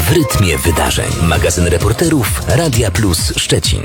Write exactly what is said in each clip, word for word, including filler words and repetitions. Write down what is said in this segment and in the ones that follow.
W rytmie wydarzeń. Magazyn reporterów Radia Plus Szczecin.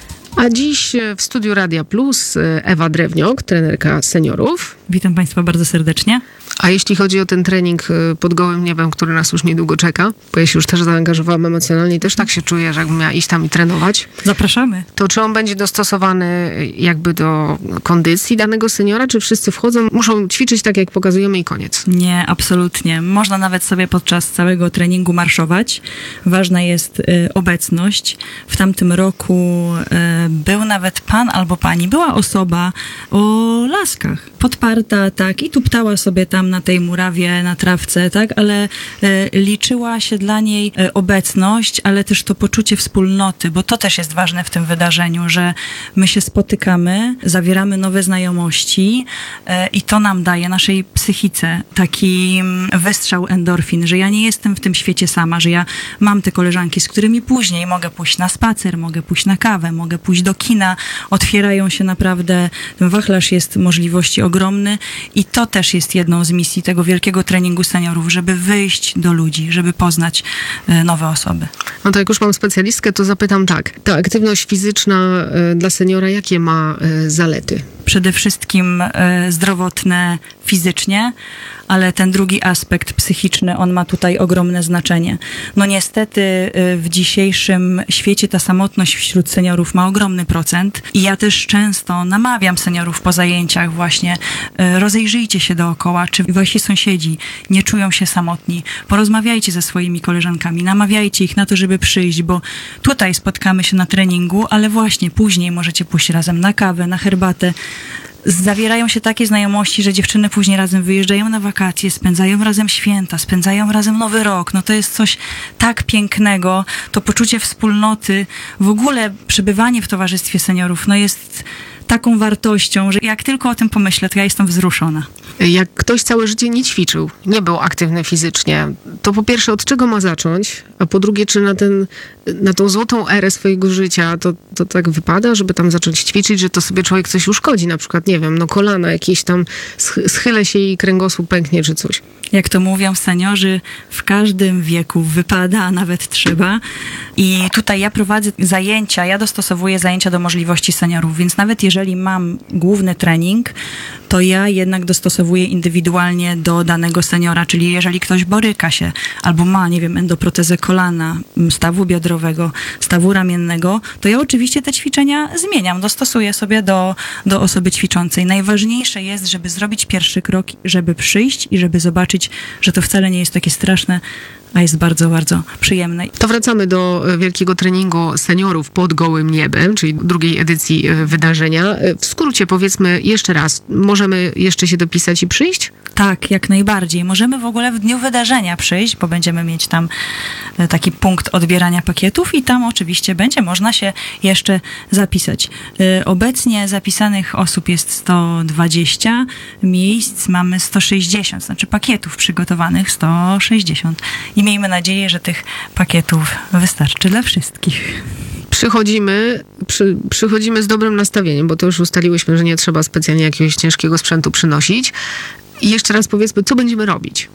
A dziś w studiu Radia Plus Ewa Drewniok, trenerka seniorów. Witam Państwa bardzo serdecznie. A jeśli chodzi o ten trening pod gołym niebem, który nas już niedługo czeka, bo ja się już też zaangażowałam emocjonalnie i też tak się czuję, że jakbym miała iść tam i trenować. Zapraszamy. To czy on będzie dostosowany jakby do kondycji danego seniora, czy wszyscy wchodzą, muszą ćwiczyć tak, jak pokazujemy i koniec? Nie, absolutnie. Można nawet sobie podczas całego treningu marszować. Ważna jest y, obecność. W tamtym roku y, był nawet pan albo pani, była osoba o laskach, podparta, tak, i tuptała sobie tam na tej murawie, na trawce, tak, ale e, liczyła się dla niej e, obecność, ale też to poczucie wspólnoty, bo to też jest ważne w tym wydarzeniu, że my się spotykamy, zawieramy nowe znajomości e, i to nam daje, naszej psychice, taki wystrzał endorfin, że ja nie jestem w tym świecie sama, że ja mam te koleżanki, z którymi później mogę pójść na spacer, mogę pójść na kawę, mogę pójść do kina, otwierają się naprawdę, ten wachlarz jest możliwości ogromny i to też jest jedną z misji tego wielkiego treningu seniorów, żeby wyjść do ludzi, żeby poznać y, nowe osoby. No to jak już mam specjalistkę, to zapytam tak. Ta aktywność fizyczna y, dla seniora, jakie ma y, zalety? Przede wszystkim y, zdrowotne fizycznie, ale ten drugi aspekt psychiczny, on ma tutaj ogromne znaczenie. No niestety y, w dzisiejszym świecie ta samotność wśród seniorów ma ogromny procent i ja też często namawiam seniorów po zajęciach właśnie, y, rozejrzyjcie się dookoła, czy wasi sąsiedzi nie czują się samotni. Porozmawiajcie ze swoimi koleżankami, namawiajcie ich na to, żeby przyjść, bo tutaj spotkamy się na treningu, ale właśnie później możecie pójść razem na kawę, na herbatę. Zawierają się takie znajomości, że dziewczyny później razem wyjeżdżają na wakacje, spędzają razem święta, spędzają razem Nowy Rok. No to jest coś tak pięknego, to poczucie wspólnoty, w ogóle przebywanie w towarzystwie seniorów, no jest taką wartością, że jak tylko o tym pomyślę, to ja jestem wzruszona. Jak ktoś całe życie nie ćwiczył, nie był aktywny fizycznie, to po pierwsze od czego ma zacząć, a po drugie czy na, ten, na tą złotą erę swojego życia to, to tak wypada, żeby tam zacząć ćwiczyć, że to sobie człowiek coś uszkodzi, na przykład, nie wiem, no kolana jakieś tam, schylę się i kręgosłup pęknie czy coś. Jak to mówią seniorzy, w każdym wieku wypada, a nawet trzeba. I tutaj ja prowadzę zajęcia, ja dostosowuję zajęcia do możliwości seniorów, więc nawet jeżeli mam główny trening, to ja jednak dostosowuję indywidualnie do danego seniora, czyli jeżeli ktoś boryka się albo ma, nie wiem, endoprotezę kolana, stawu biodrowego, stawu ramiennego, to ja oczywiście te ćwiczenia zmieniam, dostosuję sobie do, do osoby ćwiczącej. Najważniejsze jest, żeby zrobić pierwszy krok, żeby przyjść i żeby zobaczyć, że to wcale nie jest takie straszne, a jest bardzo, bardzo przyjemne. To wracamy do wielkiego treningu seniorów pod gołym niebem, czyli drugiej edycji wydarzenia. W skrócie powiedzmy jeszcze raz, możemy jeszcze się dopisać i przyjść? Tak, jak najbardziej. Możemy w ogóle w dniu wydarzenia przyjść, bo będziemy mieć tam taki punkt odbierania pakietów i tam oczywiście będzie można się jeszcze zapisać. Obecnie zapisanych osób jest sto dwadzieścia, miejsc mamy sto sześćdziesiąt, znaczy pakietów przygotowanych sto sześćdziesiąt. I miejmy nadzieję, że tych pakietów wystarczy dla wszystkich. Przychodzimy, przy, przychodzimy z dobrym nastawieniem, bo to już ustaliłyśmy, że nie trzeba specjalnie jakiegoś ciężkiego sprzętu przynosić. I jeszcze raz powiedzmy, co będziemy robić?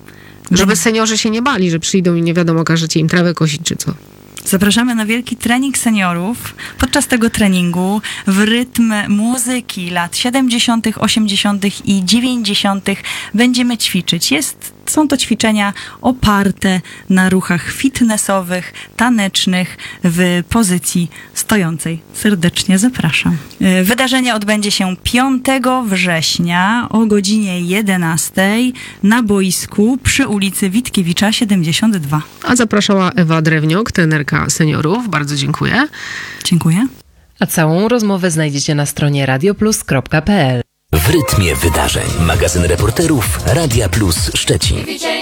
Żeby seniorzy się nie bali, że przyjdą i nie wiadomo, każecie im trawę kosić czy co. Zapraszamy na wielki trening seniorów. Podczas tego treningu w rytm muzyki lat siedemdziesiątych, osiemdziesiątych i dziewięćdziesiątych będziemy ćwiczyć. Jest Są to ćwiczenia oparte na ruchach fitnessowych, tanecznych w pozycji stojącej. Serdecznie zapraszam. Wydarzenie odbędzie się piątego września o godzinie jedenastej na boisku przy ulicy Witkiewicza siedemdziesiąt dwa. A zapraszała Ewa Drewniok, trenerka seniorów. Bardzo dziękuję. Dziękuję. A całą rozmowę znajdziecie na stronie radioplus kropka p l. W rytmie wydarzeń. Magazyn reporterów Radia Plus Szczecin.